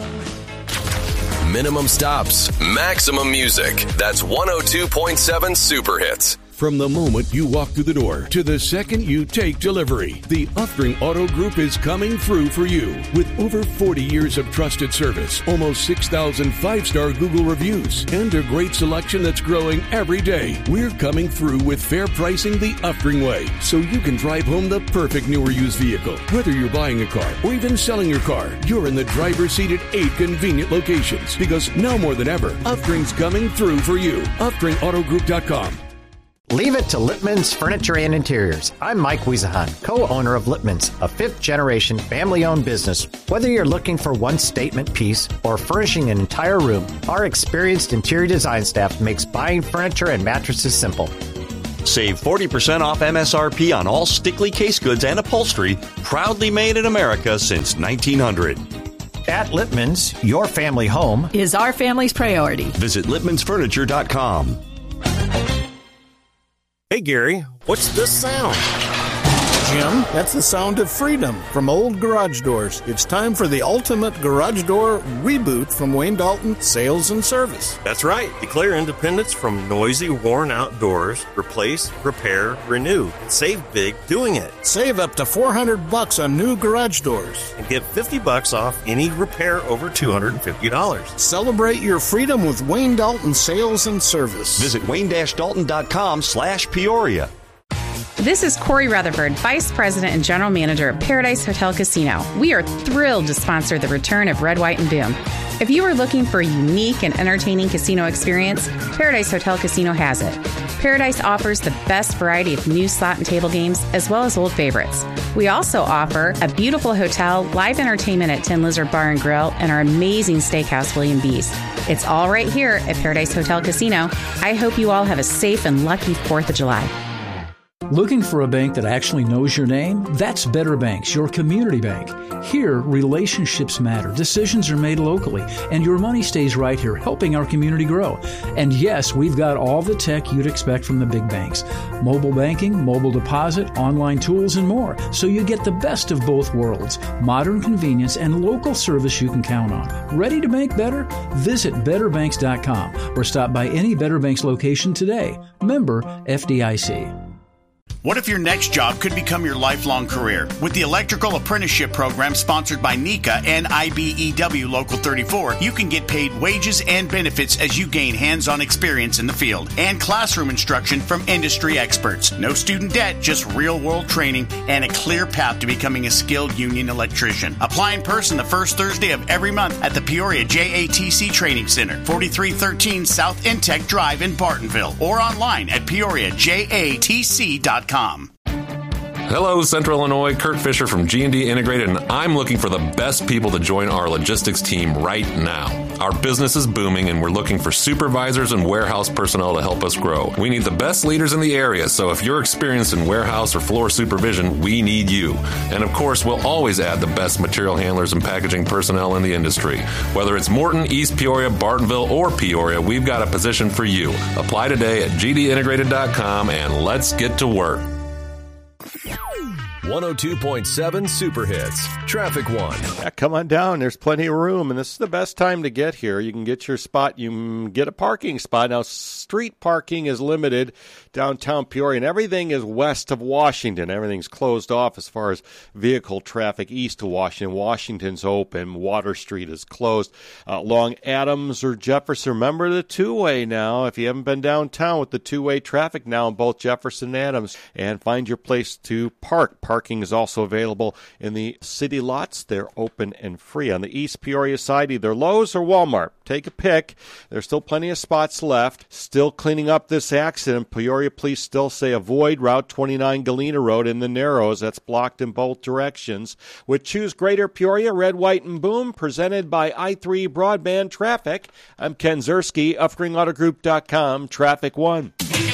Minimum stops, maximum music. That's 102.7 Super Hits. From the moment you walk through the door to the second you take delivery, the Uftring Auto Group is coming through for you. With over 40 years of trusted service, almost 6,000 5-star Google reviews, and a great selection that's growing every day, we're coming through with fair pricing the Uftring way, so you can drive home the perfect new or used vehicle. Whether you're buying a car or even selling your car, you're in the driver's seat at 8 convenient locations, because now more than ever, Uftring's coming through for you. UftingAutoGroup.com. Leave it to Lippman's Furniture and Interiors. I'm Mike Wiesahan, co-owner of Lippman's, a fifth-generation family-owned business. Whether you're looking for one statement piece or furnishing an entire room, our experienced interior design staff makes buying furniture and mattresses simple. Save 40% off MSRP on all Stickley case goods and upholstery, proudly made in America since 1900. At Lippman's, your family home is our family's priority. Visit lippmansfurniture.com. Hey, Gary, what's this sound? Jim, that's the sound of freedom from old garage doors. It's time for the ultimate garage door reboot from Wayne Dalton Sales and Service. That's right. Declare independence from noisy, worn-out doors. Replace, repair, renew. Save big doing it. Save up to $400 on new garage doors. And get $50 off any repair over $250. Celebrate your freedom with Wayne Dalton Sales and Service. Visit wayne-dalton.com/Peoria. This is Corey Rutherford, Vice President and General Manager at Paradise Hotel Casino. We are thrilled to sponsor the return of Red, White, and Boom. If you are looking for a unique and entertaining casino experience, Paradise Hotel Casino has it. Paradise offers the best variety of new slot and table games, as well as old favorites. We also offer a beautiful hotel, live entertainment at Tin Lizard Bar and Grill, and our amazing steakhouse, William B's. It's all right here at Paradise Hotel Casino. I hope you all have a safe and lucky 4th of July. Looking for a bank that actually knows your name? That's Better Banks, your community bank. Here, relationships matter, decisions are made locally, and your money stays right here, helping our community grow. And yes, we've got all the tech you'd expect from the big banks. Mobile banking, mobile deposit, online tools, and more. So you get the best of both worlds. Modern convenience and local service you can count on. Ready to bank better? Visit betterbanks.com or stop by any Better Banks location today. Member FDIC. What if your next job could become your lifelong career? With the Electrical Apprenticeship Program sponsored by NECA and IBEW Local 34, you can get paid wages and benefits as you gain hands-on experience in the field and classroom instruction from industry experts. No student debt, just real-world training and a clear path to becoming a skilled union electrician. Apply in person the first Thursday of every month at the Peoria JATC Training Center, 4313 South Intech Drive in Bartonville, or online at peoriajatc.com. Hello, Central Illinois. Kurt Fisher from G&D Integrated, and I'm looking for the best people to join our logistics team right now. Our business is booming, and we're looking for supervisors and warehouse personnel to help us grow. We need the best leaders in the area, so if you're experienced in warehouse or floor supervision, we need you. And of course, we'll always add the best material handlers and packaging personnel in the industry. Whether it's Morton, East Peoria, Bartonville, or Peoria, we've got a position for you. Apply today at gdintegrated.com, and let's get to work. 102.7 Super Hits. Traffic One. Yeah, come on down. There's plenty of room, and this is the best time to get here. You can get your spot. You can get a parking spot. Now, street parking is limited downtown Peoria, and everything is west of Washington. Everything's closed off as far as vehicle traffic east of Washington. Washington's open. Water Street is closed. Along Adams or Jefferson, remember the two-way now. If you haven't been downtown with the two-way traffic now in both Jefferson and Adams, and find your place to park. Parking is also available in the city lots. They're open and free. On the East Peoria side, either Lowe's or Walmart. Take a pick. There's still plenty of spots left. Still cleaning up this accident. Peoria police still say avoid Route 29 Galena Road in the Narrows. That's blocked in both directions. With Choose Greater Peoria, Red, White, and Boom, presented by i3 Broadband Traffic. I'm Ken Zerski, UfringAutoGroup.com, Traffic One.